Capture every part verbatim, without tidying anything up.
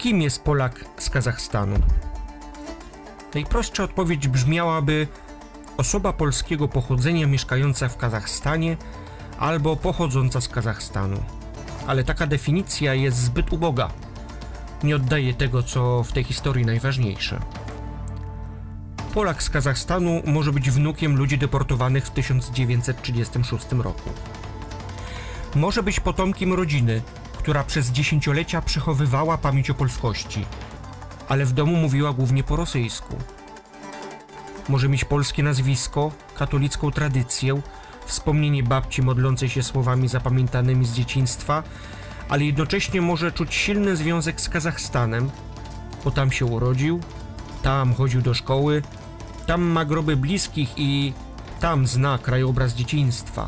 Kim jest Polak z Kazachstanu? Najprostsza odpowiedź brzmiałaby: osoba polskiego pochodzenia mieszkająca w Kazachstanie albo pochodząca z Kazachstanu. Ale taka definicja jest zbyt uboga. Nie oddaje tego, co w tej historii najważniejsze. Polak z Kazachstanu może być wnukiem ludzi deportowanych w tysiąc dziewięćset trzydziestym szóstym roku. Może być potomkiem rodziny, która przez dziesięciolecia przechowywała pamięć o polskości, ale w domu mówiła głównie po rosyjsku. Może mieć polskie nazwisko, katolicką tradycję, wspomnienie babci modlącej się słowami zapamiętanymi z dzieciństwa, ale jednocześnie może czuć silny związek z Kazachstanem, bo tam się urodził, tam chodził do szkoły, tam ma groby bliskich i tam zna krajobraz dzieciństwa.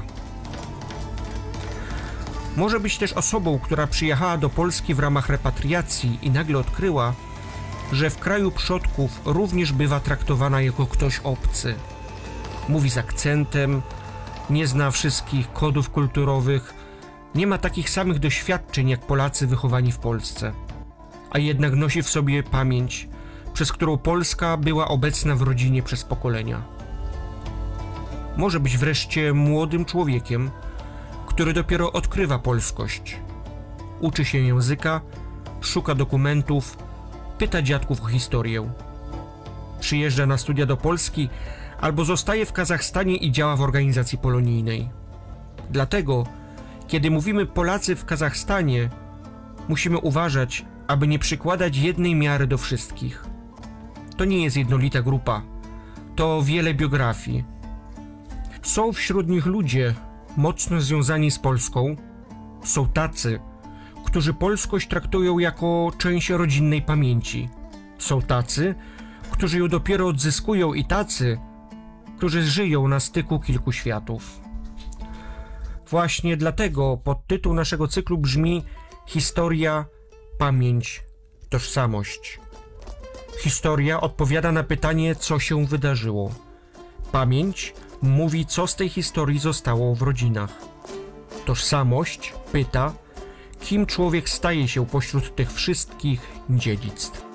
Może być też osobą, która przyjechała do Polski w ramach repatriacji i nagle odkryła, że w kraju przodków również bywa traktowana jako ktoś obcy. Mówi z akcentem, nie zna wszystkich kodów kulturowych, nie ma takich samych doświadczeń jak Polacy wychowani w Polsce, a jednak nosi w sobie pamięć, przez którą Polska była obecna w rodzinie przez pokolenia. Może być wreszcie młodym człowiekiem, który dopiero odkrywa polskość. Uczy się języka, szuka dokumentów, pyta dziadków o historię. Przyjeżdża na studia do Polski albo zostaje w Kazachstanie i działa w organizacji polonijnej. Dlatego, kiedy mówimy Polacy w Kazachstanie, musimy uważać, aby nie przykładać jednej miary do wszystkich. To nie jest jednolita grupa, to wiele biografii. Są wśród nich ludzie mocno związani z Polską, są tacy, którzy polskość traktują jako część rodzinnej pamięci. Są tacy, którzy ją dopiero odzyskują i tacy, którzy żyją na styku kilku światów. Właśnie dlatego podtytuł naszego cyklu brzmi Historia, pamięć, tożsamość. Historia odpowiada na pytanie, co się wydarzyło. Pamięć mówi, co z tej historii zostało w rodzinach. Tożsamość pyta, kim człowiek staje się pośród tych wszystkich dziedzictw.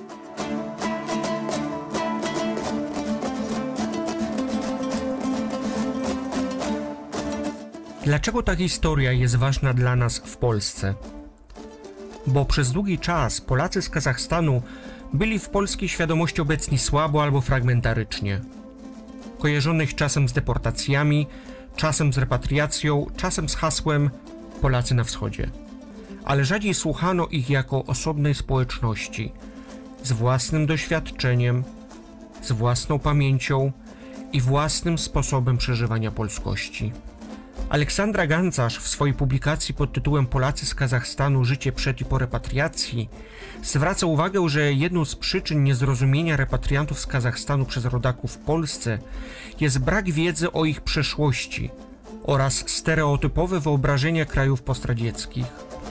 Dlaczego ta historia jest ważna dla nas w Polsce? Bo przez długi czas Polacy z Kazachstanu byli w polskiej świadomości obecni słabo albo fragmentarycznie. Kojarzonych czasem z deportacjami, czasem z repatriacją, czasem z hasłem Polacy na wschodzie. Ale rzadziej słuchano ich jako osobnej społeczności, z własnym doświadczeniem, z własną pamięcią i własnym sposobem przeżywania polskości. Aleksandra Gancarz w swojej publikacji pod tytułem Polacy z Kazachstanu – życie przed i po repatriacji zwraca uwagę, że jedną z przyczyn niezrozumienia repatriantów z Kazachstanu przez rodaków w Polsce jest brak wiedzy o ich przeszłości oraz stereotypowe wyobrażenia krajów postradzieckich.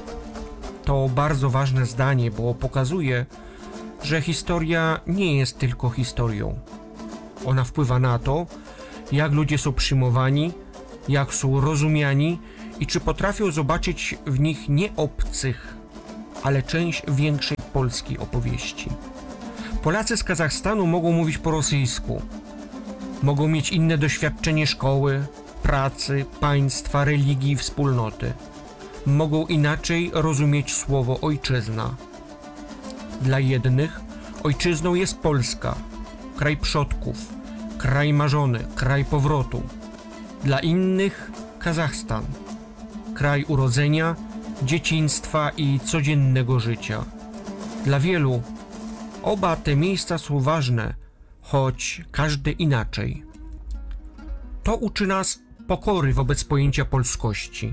To bardzo ważne zdanie, bo pokazuje, że historia nie jest tylko historią. Ona wpływa na to, jak ludzie są przyjmowani, jak są rozumiani i czy potrafią zobaczyć w nich nie obcych, ale część większej polskiej opowieści. Polacy z Kazachstanu mogą mówić po rosyjsku, mogą mieć inne doświadczenie szkoły, pracy, państwa, religii i wspólnoty. Mogą inaczej rozumieć słowo ojczyzna. Dla jednych ojczyzną jest Polska, kraj przodków, kraj marzony, kraj powrotu. Dla innych Kazachstan, kraj urodzenia, dzieciństwa i codziennego życia. Dla wielu oba te miejsca są ważne, choć każdy inaczej. To uczy nas pokory wobec pojęcia polskości.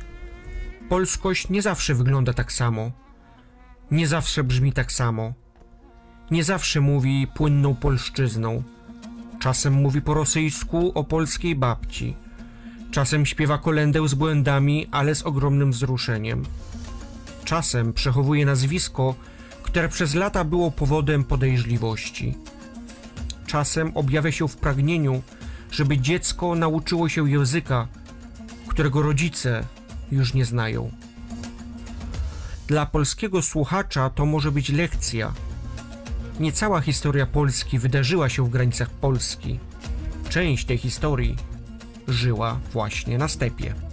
Polskość nie zawsze wygląda tak samo, nie zawsze brzmi tak samo, nie zawsze mówi płynną polszczyzną. Czasem mówi po rosyjsku o polskiej babci. Czasem śpiewa kolędę z błędami, ale z ogromnym wzruszeniem. Czasem przechowuje nazwisko, które przez lata było powodem podejrzliwości. Czasem objawia się w pragnieniu, żeby dziecko nauczyło się języka, którego rodzice już nie znają. Dla polskiego słuchacza to może być lekcja. Nie cała historia Polski wydarzyła się w granicach Polski. Część tej historii żyła właśnie na stepie.